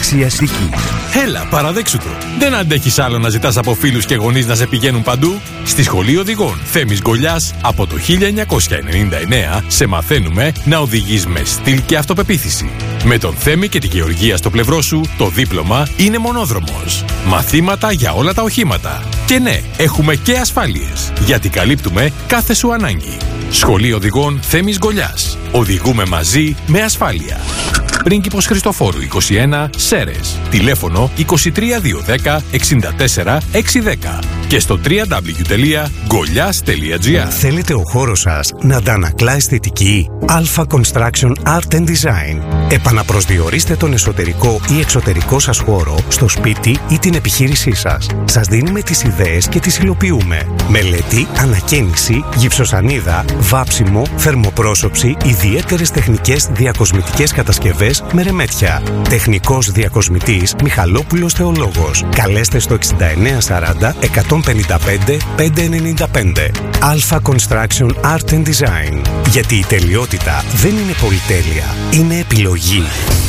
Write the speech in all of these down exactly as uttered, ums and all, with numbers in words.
αξίας δική. Έλα, παραδέξου το. Δεν αντέχεις άλλο να ζητάς από φίλους και γονείς να σε πηγαίνουν παντού? Στη Σχολή Οδηγών Θέμης Γκολιάς από το χίλια εννιακόσια ενενήντα εννέα σε μαθαίνουμε να οδηγείς με στυλ και αυτοπεποίθηση. Με τον Θέμη και τη Γεωργία στο πλευρό σου, το δίπλωμα είναι μονόδρομος. Μαθήματα για όλα τα οχήματα. Και ναι, έχουμε και ασφάλειες, γιατί καλύπτουμε κάθε σου ανάγκη. Σχολή Οδηγών Θέμης Γκολιάς. Οδηγούμε μαζί με ασφάλεια. Πρίγκιπος Χριστοφόρου είκοσι ένα, Σέρες. Τηλέφωνο είκοσι τρία διακόσια δέκα εξήντα τέσσερα εξακόσια δέκα και στο double-u double-u double-u τελεία γκολιάς τελεία τζι άρ. Θέλετε ο χώρος σας να αντανακλά αισθητική? Alpha Construction Art and Design. Επαναπροσδιορίστε τον εσωτερικό ή εξωτερικό σας χώρο στο σπίτι ή την επιχείρησή σας. Σας δίνουμε τις ιδέες και τις υλοποιούμε. Μελέτη, ανακαίνιση, γυψοσανίδα, βάψιμο, θερμοπρόσωψη, ιδιαίτερες τεχνικές διακοσμητικές κατασκευές με ρεμέτια. Τεχνικός διακοσμητής Μιχαλόπουλος Θεολόγος. Καλέστε στο εξήντα εννέα σαράντα εκατόν πενήντα πέντε πεντακόσια ενενήντα πέντε. Alpha Construction Art and Design. Γιατί η τελειότητα δεν είναι πολυτέλεια, είναι επιλογή.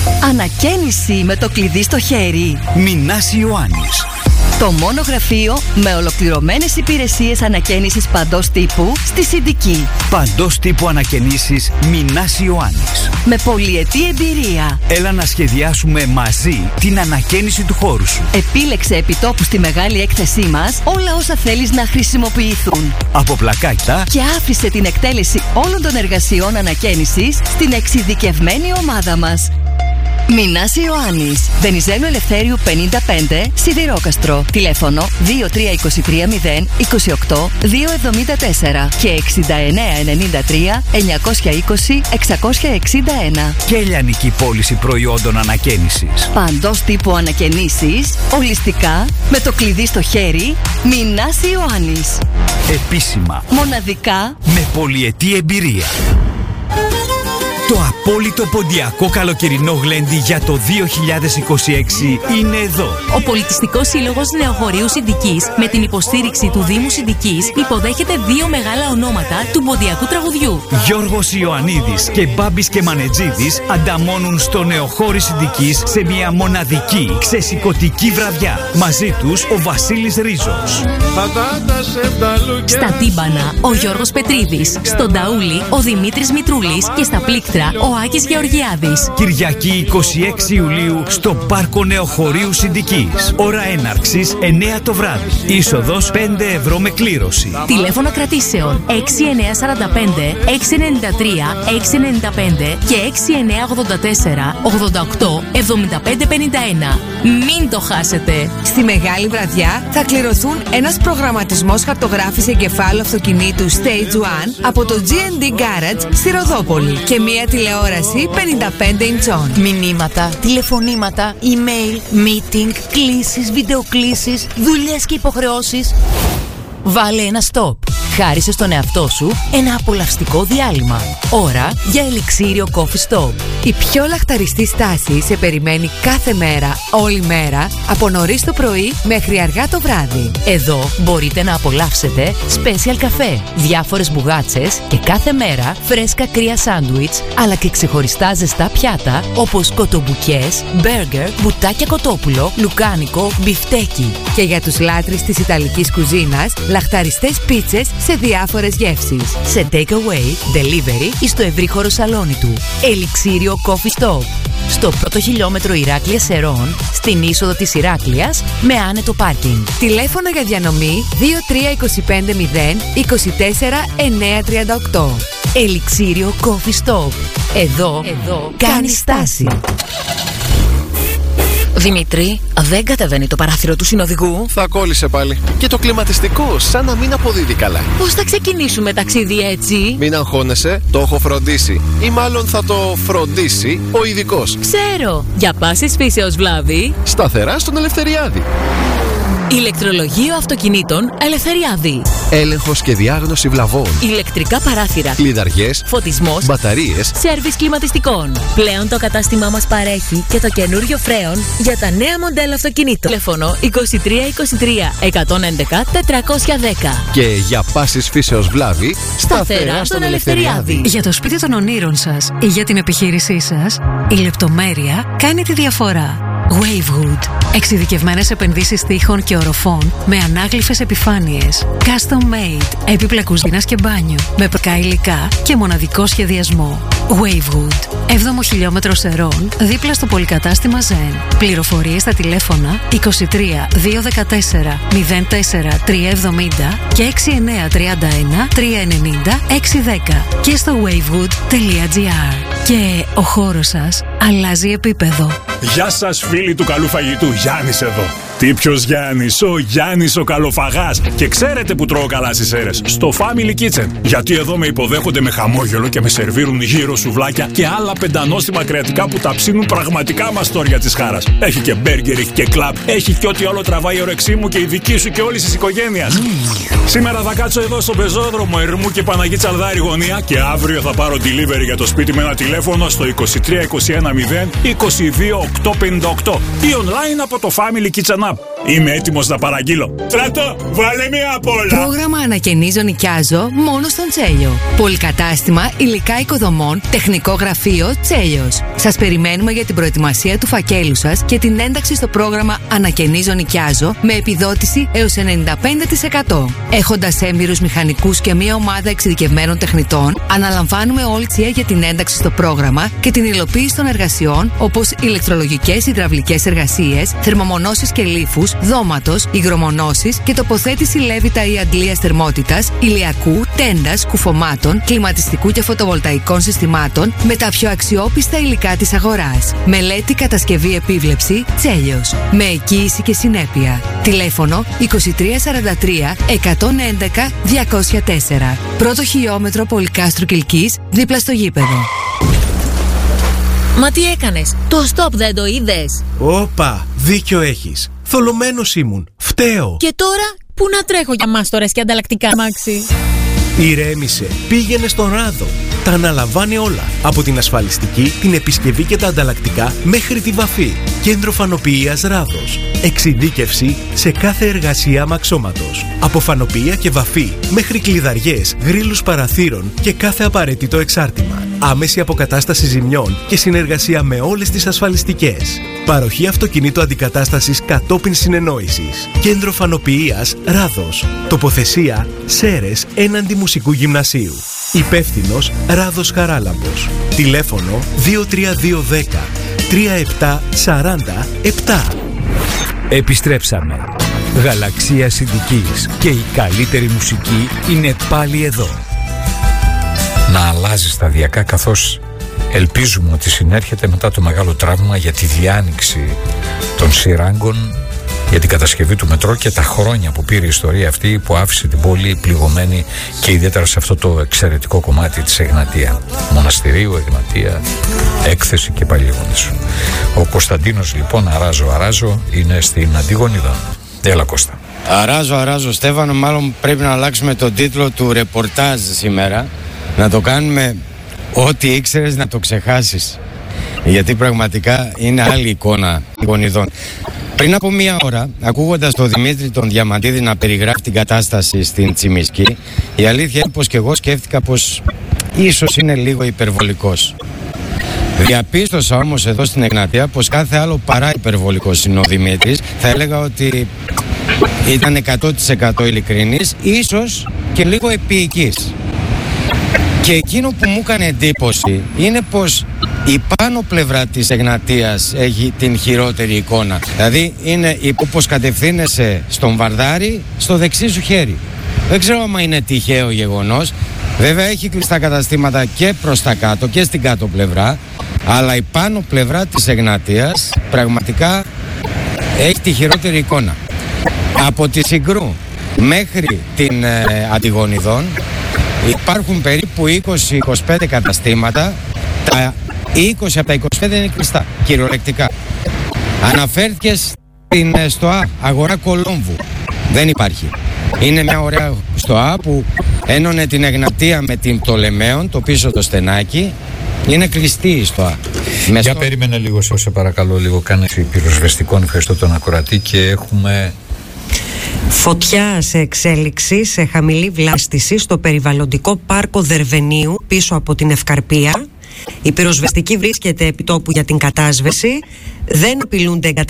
Ανακαίνιση με το κλειδί στο χέρι. Μινάς Ιωάννης. Το μόνο γραφείο με ολοκληρωμένες υπηρεσίες ανακαίνισης παντός τύπου στη Συντική. Παντός τύπου ανακαινήσεις Μινάς Ιωάννης. Με πολυετή εμπειρία. Έλα να σχεδιάσουμε μαζί την ανακαίνιση του χώρου σου. Επίλεξε επιτόπου στη μεγάλη έκθεσή μας όλα όσα θέλεις να χρησιμοποιηθούν. Από πλακάκια και άφησε την εκτέλεση όλων των εργασιών ανακαίνισης στην εξειδικευμένη ομάδα μας. Μινάς Ιωάννης, Βενιζέλου Ελευθέριου πενήντα πέντε, Σιδηρόκαστρο. Τηλέφωνο δύο τρία δύο τρία μηδέν είκοσι οκτώ διακόσια εβδομήντα τέσσερα και εξήντα εννέα ενενήντα τρία εννιακόσια είκοσι εξακόσια εξήντα ένα. Και λιανική πώληση προϊόντων ανακαίνησης. Παντός τύπου ανακαινήσεις, ολιστικά, με το κλειδί στο χέρι. Μινάς Ιωάννης. Επίσημα. Μοναδικά. Με πολυετή εμπειρία. Το απόλυτο ποντιακό καλοκαιρινό γλέντι για το δύο χιλιάδες είκοσι έξι είναι εδώ. Ο Πολιτιστικός Σύλλογος Νεοχωρίου Συντικής, με την υποστήριξη του Δήμου Συντικής, υποδέχεται δύο μεγάλα ονόματα του ποντιακού τραγουδιού. Γιώργος Ιωαννίδης και Μπάμπης και Μανετζίδης ανταμώνουν στο Νεοχώρι Συντικής σε μια μοναδική ξεσηκωτική βραδιά. Μαζί τους ο Βασίλης Ρίζος. Στα τύμπανα ο Γιώργος Πετρίδης. Στον ταούλι ο Δημήτρης Μητρούλης και στα πλήκτρα ο Άκης Γεωργιάδης. Κυριακή είκοσι έξι Ιουλίου στο Πάρκο Νεοχωρίου Συντικής. Ώρα έναρξης εννέα το βράδυ. Είσοδος πέντε ευρώ με κλήρωση. Τηλέφωνο κρατήσεων έξι εννέα τέσσερα πέντε έξι εννιά τρία έξι εννιά πέντε και έξι εννέα ογδόντα τέσσερα ογδόντα οκτώ εβδομήντα πέντε πενήντα ένα. Μην το χάσετε. Στη μεγάλη βραδιά θα κληρωθούν ένας προγραμματισμός χαρτογράφηση εγκεφάλου αυτοκινήτου Stage ένα από το τζι εν ντι Garage στη Ροδόπολη και μια τηλεόραση πενήντα πέντε ιντσών. Μηνύματα, τηλεφωνήματα, email, meeting, κλήσεις, βιντεοκλήσεις, δουλειές και υποχρεώσεις. Βάλε ένα stop. Χάρισε στον εαυτό σου ένα απολαυστικό διάλειμμα. Ώρα για ελιξίριο Coffee Stop. Η πιο λαχταριστή στάση σε περιμένει κάθε μέρα, όλη μέρα, από νωρίς το πρωί μέχρι αργά το βράδυ. Εδώ μπορείτε να απολαύσετε special καφέ, διάφορες μπουγάτσες και κάθε μέρα φρέσκα κρύα σάντουιτς, αλλά και ξεχωριστά ζεστά πιάτα όπως κοτομπουκές, μπέργκερ, μπουτάκια κοτόπουλο, λουκάνικο, μπιφτέκι. Και για τους λάτρεις της ιταλικής κουζίνας, λαχταριστές πίτσες σε διάφορες γεύσεις. Σε take away, delivery ή στο ευρύχωρο σαλόνι του. Ελιξίριο Coffee Stop. Στο πρώτο χιλιόμετρο Ηράκλειας Σερών, στην είσοδο της Ηράκλειας, με άνετο πάρκινγκ. Τηλέφωνο για διανομή δύο τρία δύο πέντε μηδέν είκοσι τέσσερα εννιακόσια τριάντα οκτώ. Ελιξίριο Coffee Stop. Εδώ, Εδώ κάνει στάση. Δημήτρη, δεν κατεβαίνει το παράθυρο του συνοδηγού. Θα κόλλησε πάλι. Και το κλιματιστικό, σαν να μην αποδίδει καλά. Πώς θα ξεκινήσουμε ταξίδι έτσι? Μην αγχώνεσαι, το έχω φροντίσει. Ή μάλλον θα το φροντίσει ο ειδικός. Ξέρω. Για πάσης φύσεως βλάβη. Σταθερά στον Ελευθεριάδη. Ηλεκτρολογείο αυτοκινήτων Ελευθεριάδη. Έλεγχος και διάγνωση βλαβών. Ηλεκτρικά παράθυρα. Κλειδαριές. Φωτισμός. Μπαταρίες. Σέρβις κλιματιστικών. Πλέον το κατάστημά μας παρέχει και το καινούριο φρέον για τα νέα μοντέλα αυτοκινήτων. Τηλέφωνο είκοσι τρία είκοσι τρία εκατόν έντεκα τετρακόσια δέκα. Και για πάσης φύσεως βλάβη, σταθερά στον Ελευθεριάδη. Για το σπίτι των ονείρων σας ή για την επιχείρησή σας, η λεπτομέρεια κάνει τη διαφορά. Wavewood. Εξειδικευμένες επενδύσεις τοίχων και οροφών με ανάγλυφες επιφάνειες. Custom made. Έπιπλα κουζίνας και μπάνιο. Με προκά υλικά και μοναδικό σχεδιασμό. Wavewood. έβδομο χιλιόμετρο Σερών, δίπλα στο πολυκατάστημα Zen. Πληροφορίες στα τηλέφωνα είκοσι τρία διακόσια δεκατέσσερα μηδέν τέσσερα τριακόσια εβδομήντα και έξι εννιά τρία ένα τρία εννιά έξι δέκα και στο wavewood τελεία gr. Και ο χώρος σας αλλάζει επίπεδο. Γεια σας φίλοι του καλού φαγητού, Γιάννης εδώ. Τι ποιος Γιάννης, ο Γιάννης ο καλοφαγάς. Και ξέρετε που τρώω καλά στις αίρες? Στο Family Kitchen. Γιατί εδώ με υποδέχονται με χαμόγελο και με σερβίρουν γύρω σουβλάκια και άλλα πεντανόστιμα κρεατικά που τα ψήνουν πραγματικά μαστόρια της χάρας. Έχει και μπέργκερ, έχει και κλαμπ, έχει και ό,τι άλλο τραβάει η όρεξή μου και η δική σου και όλης της οικογένειας. Mm. Σήμερα θα κάτσω εδώ στο πεζόδρομο Ερμού και Παναγή Τσαλδάρη γωνία και αύριο θα πάρω delivery για το σπίτι με ένα τηλέφωνο στο είκοσι τρία είκοσι ένα μηδέν είκοσι δύο οκτακόσια πενήντα οκτώ ή online από το Family Kitchen App. Είμαι έτοιμος να παραγγείλω. Στράτο, βάλε μία απ' όλα. Πρόγραμμα ανακαινίζω νοικιάζω μόνο στον Τσέλιο. Πολυκατάστημα υλικά οικοδομών, τεχνικό γραφείο Τσέλιος. Σας περιμένουμε για την προετοιμασία του φακέλου σας και την ένταξη στο πρόγραμμα ανακαινίζω νοικιάζω με επιδότηση έως ενενήντα πέντε τοις εκατό. Έχοντας έμπειρους μηχανικούς και μία ομάδα εξειδικευμένων τεχνητών, αναλαμβάνουμε όλτσια για την ένταξη στο πρόγραμμα και την υλοποίηση των εργασιών όπως ηλεκτρολογικές υδραυλικές εργασίες, θερμομονώσεις και λίφους, δώματος, υγρομονώσεις και τοποθέτηση λέβητα ή αντλίας θερμότητας, ηλιακού, τέντας, κουφωμάτων, κλιματιστικού και φωτοβολταϊκών συστημάτων με τα πιο αξιόπιστα υλικά της αγοράς. Μελέτη, κατασκευή, επίβλεψη, Τσέλιος. Με εγγύηση και συνέπεια. Τηλέφωνο είκοσι τρία σαράντα τρία εκατόν έντεκα διακόσια τέσσερα. Πρώτο χιλιόμετρο Πολυκάστρου Κιλκής, δίπλα στο γήπεδο. Μα τι έκανες? Το stop δεν το είδες? Όπα, δίκιο έχεις. Θολωμένος ήμουν. Φταίω. Και τώρα πού να τρέχω για μάστορες και ανταλλακτικά μάξι? Ηρέμησε. Πήγαινε στον Ράδο. Τα αναλαμβάνει όλα. Από την ασφαλιστική, την επισκευή και τα ανταλλακτικά μέχρι τη βαφή. Κέντρο φανοποιίας Ράδος. Εξειδίκευση σε κάθε εργασία αμαξώματος. Από φανοποιία και βαφή μέχρι κλειδαριές, γρίλους παραθύρων και κάθε απαραίτητο εξάρτημα. Άμεση αποκατάσταση ζημιών και συνεργασία με όλες τις ασφαλιστικές. Παροχή αυτοκινήτου αντικατάστασης κατόπιν συνεννόησης. Κέντρο φανοποιίας Ράδος. Τοποθεσία Σέρες έναντι Μουσικού Γυμνασίου. Υπεύθυνος Ράδος Χαράλαμπος. Τηλέφωνο δύο τρία δύο ένα μηδέν τρία επτά τέσσερα επτά. Επιστρέψαμε. Γαλαξία Συντικής και η καλύτερη μουσική είναι πάλι εδώ. Να αλλάζει σταδιακά, καθώς ελπίζουμε ότι συνέρχεται μετά το μεγάλο τραύμα για τη διάνοιξη των σειράγκων, για την κατασκευή του μετρό και τα χρόνια που πήρε η ιστορία αυτή που άφησε την πόλη πληγωμένη και ιδιαίτερα σε αυτό το εξαιρετικό κομμάτι της Εγνατία. Μοναστηρίου, Εγνατία, έκθεση και παλιγόνες. Ο Κωνσταντίνος λοιπόν, αράζω αράζω, είναι στην Αντιγονίδα. Έλα Κώστα. Αράζω αράζω Στέφανο, μάλλον πρέπει να αλλάξουμε τον τίτλο του ρεπορτάζ σήμερα. Να το κάνουμε ό,τι ήξερες να το ξεχάσεις. Γιατί πραγματικά είναι άλλη εικόνα γονιδών. Πριν από μία ώρα, ακούγοντας τον Δημήτρη τον Διαμαντίδη να περιγράφει την κατάσταση στην Τσιμισκή, η αλήθεια είναι πως και εγώ σκέφτηκα πως ίσως είναι λίγο υπερβολικός. Διαπίστωσα όμως εδώ στην Εγνατία πως κάθε άλλο παρά υπερβολικός είναι ο Δημήτρης. Θα έλεγα ότι ήταν εκατό τοις εκατό ειλικρινής, ίσως και λίγο επίοικης. Και εκείνο που μου έκανε εντύπωση είναι πως η πάνω πλευρά της Εγνατίας έχει την χειρότερη εικόνα. Δηλαδή είναι όπως κατευθύνεσαι στον Βαρδάρη, στο δεξί σου χέρι. Δεν ξέρω άμα είναι τυχαίο γεγονός. Βέβαια έχει κλειστά καταστήματα και προς τα κάτω και στην κάτω πλευρά. Αλλά η πάνω πλευρά της Εγνατίας πραγματικά έχει τη χειρότερη εικόνα. Από τη Συγκρού μέχρι την ε, Αντιγονιδών υπάρχουν περίπου είκοσι με είκοσι πέντε καταστήματα. Τα είκοσι από τα είκοσι πέντε είναι κλειστά, κυριολεκτικά. Αναφέρθηκε στην ΣΤΟΑ, αγορά Κολόμβου. Δεν υπάρχει. Είναι μια ωραία ΣΤΟΑ που ένωνε την Εγνατία με την Πτολεμαίων, το πίσω το στενάκι. Είναι κλειστή η ΣΤΟΑ. Για στο... περίμενε λίγο, σε, σε παρακαλώ λίγο. Κάνε πυροσβεστικό, ευχαριστώ τον ακροατή και έχουμε... Φωτιά σε εξέλιξη, σε χαμηλή βλάστηση στο περιβαλλοντικό πάρκο Δερβενίου πίσω από την Ευκαρπία. Η πυροσβεστική βρίσκεται επί τόπου για την κατάσβεση. Δεν απειλούνται